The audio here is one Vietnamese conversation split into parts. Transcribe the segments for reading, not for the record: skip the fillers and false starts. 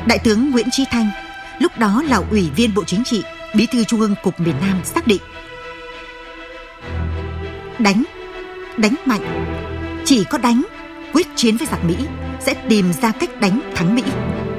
Đại tướng Nguyễn Chí Thanh, lúc đó là Ủy viên Bộ Chính trị, Bí thư Trung ương Cục miền Nam xác định: đánh mạnh, chỉ có đánh, quyết chiến với giặc Mỹ, sẽ tìm ra cách đánh thắng Mỹ.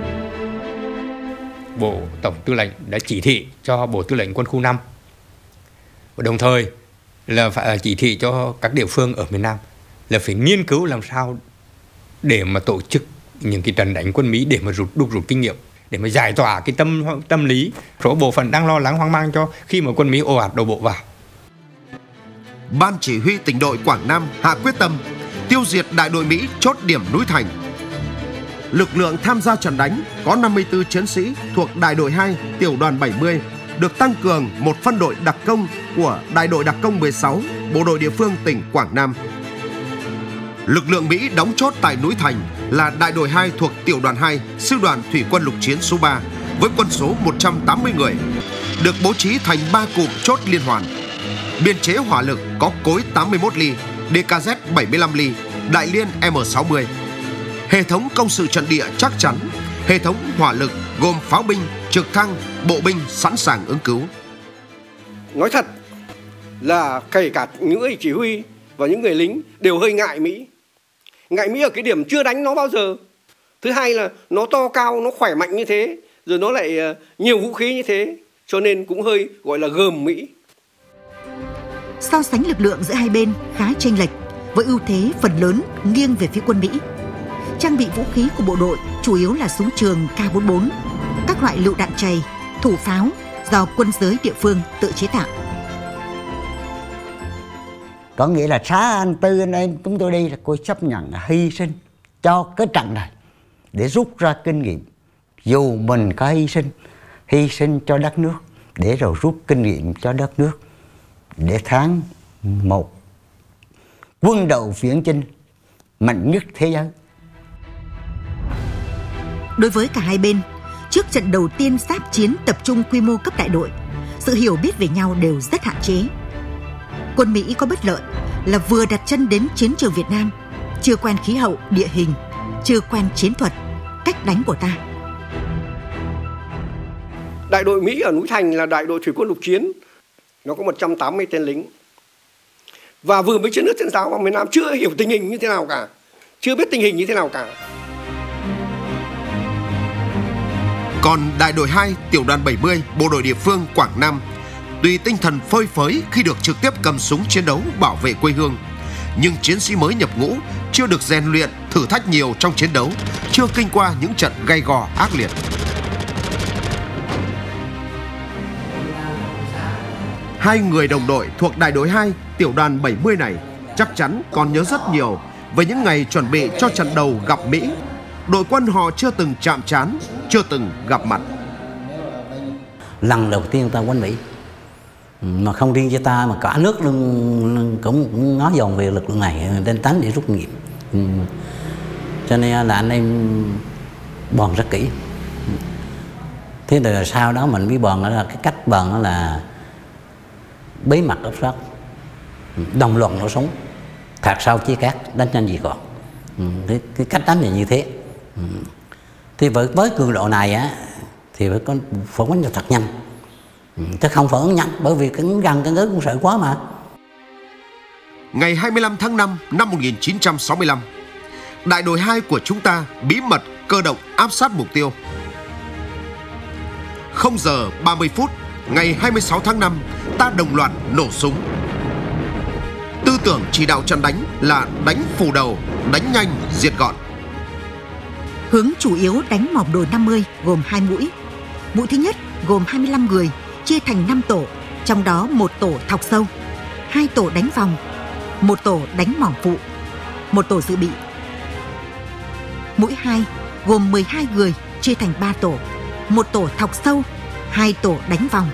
Bộ Tổng Tư lệnh đã chỉ thị cho Bộ Tư lệnh Quân khu 5 và đồng thời là phải chỉ thị cho các địa phương ở miền Nam là phải nghiên cứu làm sao để mà tổ chức những cái trận đánh quân Mỹ để mà rút kinh nghiệm, để mà giải tỏa cái tâm lý số bộ phận đang lo lắng hoang mang cho khi mà quân Mỹ ồ ạt đổ bộ vào. Ban chỉ huy tỉnh đội Quảng Nam hạ quyết tâm tiêu diệt đại đội Mỹ chốt điểm núi Thành. Lực lượng tham gia trận đánh có 54 chiến sĩ thuộc đại đội 2 tiểu đoàn 70, được tăng cường một phân đội đặc công của đại đội đặc công 16, bộ đội địa phương tỉnh Quảng Nam. Lực lượng Mỹ đóng chốt tại núi Thành là đại đội 2 thuộc tiểu đoàn 2, sư đoàn thủy quân lục chiến số 3 với quân số 180 người, được bố trí thành 3 cụm chốt liên hoàn. Biên chế hỏa lực có cối 81 ly, DKZ 75 ly, đại liên M60. Hệ thống công sự trận địa chắc chắn, hệ thống hỏa lực gồm pháo binh, trực thăng, bộ binh sẵn sàng ứng cứu. Nói thật là kể cả những người chỉ huy và những người lính đều hơi ngại Mỹ. Ngại Mỹ ở cái điểm chưa đánh nó bao giờ. Thứ hai là nó to cao, nó khỏe mạnh như thế, rồi nó lại nhiều vũ khí như thế, cho nên cũng hơi gọi là gờm Mỹ. So sánh lực lượng giữa hai bên khá chênh lệch, với ưu thế phần lớn nghiêng về phía quân Mỹ. Trang bị vũ khí của bộ đội chủ yếu là súng trường K44, các loại lựu đạn chày, thủ pháo do quân giới địa phương tự chế tạo. Có nghĩa là 6 anh 4 anh em chúng tôi đi là cô chấp nhận hy sinh cho cái trận này để rút ra kinh nghiệm. Dù mình có hy sinh cho đất nước để rồi rút kinh nghiệm cho đất nước để tháng 1 quân đội viễn chinh mạnh nhất thế giới. Đối với cả hai bên, trước trận đầu tiên giáp chiến tập trung quy mô cấp đại đội, sự hiểu biết về nhau đều rất hạn chế. Quân Mỹ có bất lợi là vừa đặt chân đến chiến trường Việt Nam, chưa quen khí hậu, địa hình, chưa quen chiến thuật, cách đánh của ta. Đại đội Mỹ ở núi Thành là đại đội thủy quân lục chiến, nó có 180 tên lính. Và vừa mới chiến nước chiến giáo vào miền Nam chưa hiểu tình hình như thế nào cả, chưa biết tình hình như thế nào cả. Còn đại đội 2 tiểu đoàn 70 bộ đội địa phương Quảng Nam tuy tinh thần phơi phới khi được trực tiếp cầm súng chiến đấu bảo vệ quê hương, nhưng chiến sĩ mới nhập ngũ chưa được rèn luyện, thử thách nhiều trong chiến đấu, chưa kinh qua những trận gay go ác liệt. Hai người đồng đội thuộc đại đội 2 tiểu đoàn 70 này chắc chắn còn nhớ rất nhiều về những ngày chuẩn bị cho trận đầu gặp Mỹ. Đội quân họ chưa từng chạm trán, chưa từng gặp mặt. Lần đầu tiên ta quanh Mỹ, mà không riêng cho ta mà cả nước cũng nói dồn về lực lượng này đến tánh để rút kinh nghiệm. Cho nên là anh em bòn rất kỹ. Thế rồi sau đó mình mới bòn là cái cách bòn là bí mật áp sát, đồng loạt nổ súng, thạc sau chia cát, đánh nhanh gì còn. Cái cách đánh là như thế. Thì với cường độ này á thì phải có phản ứng thật nhanh, chứ không phản ứng nhanh bởi vì cứng gần cái ngớ cũng sợ quá mà. Ngày 25 tháng 5 năm 1965, đại đội 2 của chúng ta bí mật cơ động áp sát mục tiêu. 0 giờ 30 phút ngày 26 tháng 5, ta đồng loạt nổ súng. Tư tưởng chỉ đạo trận đánh là đánh phủ đầu, đánh nhanh, diệt gọn. Hướng chủ yếu đánh mỏm đồi 50 gồm 2 mũi. Mũi thứ nhất gồm 25 người, chia thành 5 tổ, trong đó 1 tổ thọc sâu, 2 tổ đánh vòng, 1 tổ đánh mỏm phụ, 1 tổ dự bị. Mũi 2 gồm 12 người, chia thành 3 tổ, 1 tổ thọc sâu, 2 tổ đánh vòng.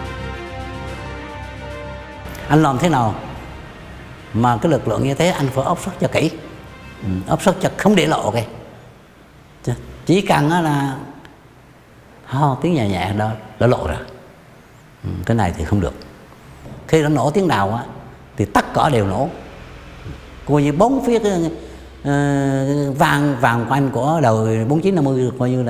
Anh làm thế nào mà cái lực lượng như thế anh phải áp sát cho kỹ, áp sát cho không để lộ kìa. Chỉ cần là tiếng nhẹ nhẹ đó đã lộ rồi. Cái này thì không được. Khi nó nổ tiếng nào á thì tất cả đều nổ. Coi như bốn phía vàng quanh của đời 4950 coi như là